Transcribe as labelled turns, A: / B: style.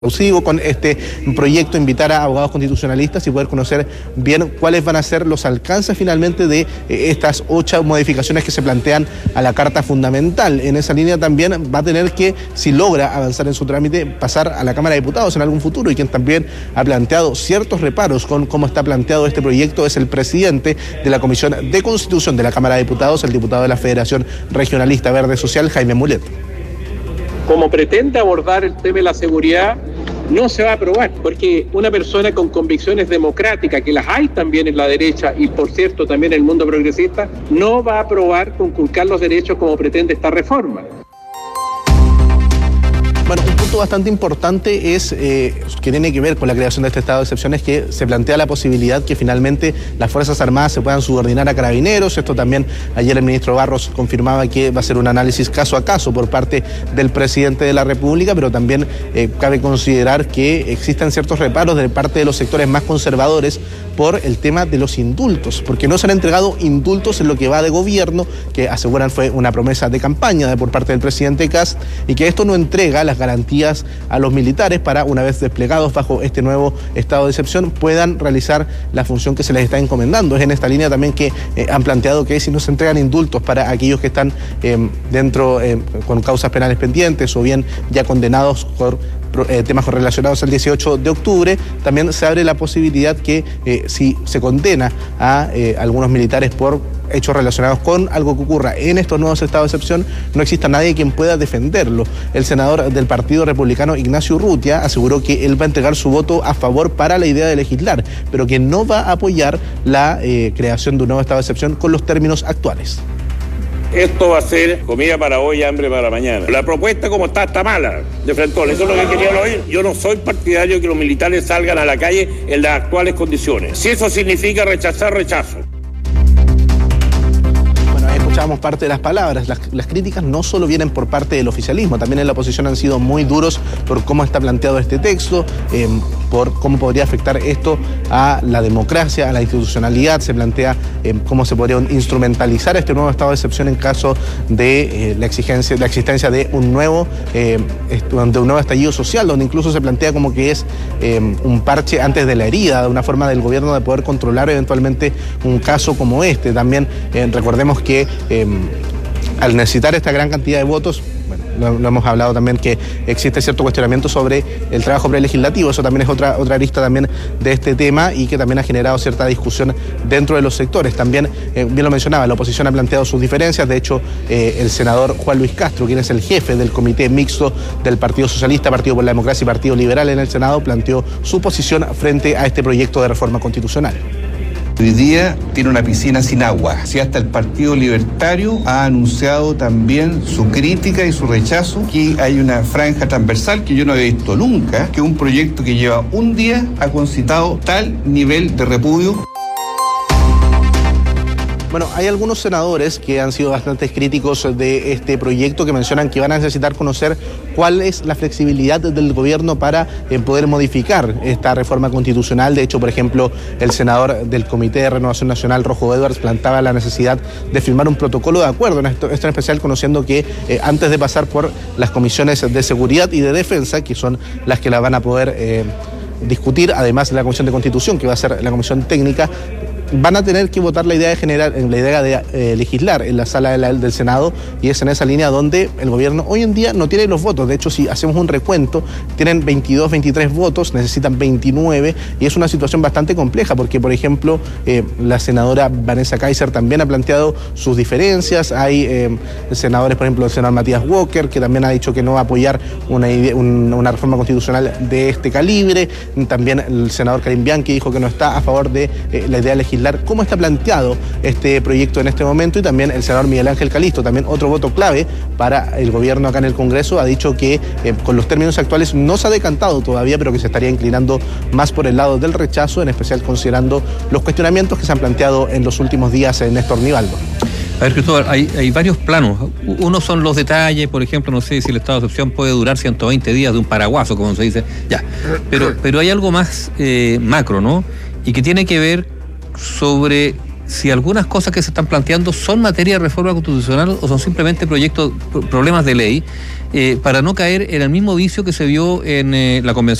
A: con este proyecto, invitar a abogados constitucionalistas y poder conocer bien cuáles van a ser los alcances finalmente de estas 8 modificaciones que se plantean a la Carta Fundamental. En esa línea también va a tener que, si logra avanzar en su trámite, pasar a la Cámara de Diputados en algún futuro, y quien también ha planteado ciertos reparos con cómo está planteado este proyecto es el presidente de la Comisión de Constitución de la Cámara de Diputados, el diputado de la Federación Regionalista Verde Social, Jaime Mulet.
B: Como pretende abordar el tema de la seguridad, no se va a aprobar, porque una persona con convicciones democráticas, que las hay también en la derecha y por cierto también en el mundo progresista, no va a aprobar conculcar los derechos como pretende esta reforma.
A: Bueno, un punto bastante importante es que tiene que ver con la creación de este estado de excepción, es que se plantea la posibilidad que finalmente las Fuerzas Armadas se puedan subordinar a Carabineros. Esto también ayer el ministro Barros confirmaba que va a ser un análisis caso a caso por parte del presidente de la República, pero también cabe considerar que existen ciertos reparos de parte de los sectores más conservadores por el tema de los indultos, porque no se han entregado indultos en lo que va de gobierno, que aseguran fue una promesa de campaña por parte del presidente Kast, y que esto no entrega las garantías a los militares para, una vez desplegados bajo este nuevo estado de excepción, puedan realizar la función que se les está encomendando. Es en esta línea también que han planteado que si no se entregan indultos para aquellos que están con causas penales pendientes o bien ya condenados por temas relacionados al 18 de octubre, también se abre la posibilidad que si se condena a algunos militares por hechos relacionados con algo que ocurra en estos nuevos estados de excepción, no exista nadie quien pueda defenderlo. El senador del Partido Republicano, Ignacio Urrutia, aseguró que él va a entregar su voto a favor para la idea de legislar, pero que no va a apoyar la creación de un nuevo estado de excepción con los términos actuales.
C: Esto va a ser comida para hoy, hambre para mañana. La propuesta como está mala, de Frentón. Eso es lo que quería oír. Yo no soy partidario de que los militares salgan a la calle en las actuales condiciones. Si eso significa rechazar, rechazo.
A: Escuchábamos parte de las palabras. Las críticas no solo vienen por parte del oficialismo, también en la oposición han sido muy duros por cómo está planteado este texto, por cómo podría afectar esto a la democracia, a la institucionalidad. Se plantea cómo se podría instrumentalizar este nuevo estado de excepción en caso de la existencia de un nuevo estallido social, donde incluso se plantea como que es un parche antes de la herida, de una forma del gobierno de poder controlar eventualmente un caso como este. También recordemos que al necesitar esta gran cantidad de votos, bueno, lo hemos hablado también, que existe cierto cuestionamiento sobre el trabajo prelegislativo. Eso también es otra arista también de este tema y que también ha generado cierta discusión dentro de los sectores. También, bien lo mencionaba, la oposición ha planteado sus diferencias. De hecho, el senador Juan Luis Castro, quien es el jefe del comité mixto del Partido Socialista, Partido por la Democracia y Partido Liberal en el Senado, planteó su posición frente a este proyecto de reforma constitucional.
D: Hoy día tiene una piscina sin agua. Si hasta el Partido Libertario ha anunciado también su crítica y su rechazo, aquí hay una franja transversal que yo no había visto nunca, que un proyecto que lleva un día ha concitado tal nivel de repudio.
A: Bueno, hay algunos senadores que han sido bastante críticos de este proyecto, que mencionan que van a necesitar conocer cuál es la flexibilidad del gobierno para poder modificar esta reforma constitucional. De hecho, por ejemplo, el senador del Comité de Renovación Nacional, Rojo Edwards, planteaba la necesidad de firmar un protocolo de acuerdo, esto en especial conociendo que antes de pasar por las comisiones de seguridad y de defensa, que son las que la van a poder discutir, además de la Comisión de Constitución, que va a ser la comisión técnica, van a tener que votar la idea de legislar en la sala del Senado, y es en esa línea donde el gobierno hoy en día no tiene los votos. De hecho, si hacemos un recuento, tienen 22, 23 votos, necesitan 29, y es una situación bastante compleja porque, por ejemplo, la senadora Vanessa Kaiser también ha planteado sus diferencias. Hay senadores, por ejemplo, el senador Matías Walker, que también ha dicho que no va a apoyar una reforma constitucional de este calibre. También el senador Karim Bianchi dijo que no está a favor de la idea de legislar cómo está planteado este proyecto en este momento. Y también el senador Miguel Ángel Calisto, también otro voto clave para el gobierno acá en el Congreso, ha dicho que con los términos actuales no se ha decantado todavía, pero que se estaría inclinando más por el lado del rechazo, en especial considerando los cuestionamientos que se han planteado en los últimos días en Néstor Nivaldo.
E: A ver, Cristóbal, hay varios planos. Uno son los detalles, por ejemplo, no sé si el estado de excepción puede durar 120 días de un paraguaso, como se dice, ya. Pero hay algo más macro, ¿no? Y que tiene que ver sobre si algunas cosas que se están planteando son materia de reforma constitucional o son simplemente problemas de ley, para no caer en el mismo vicio que se vio en la Convención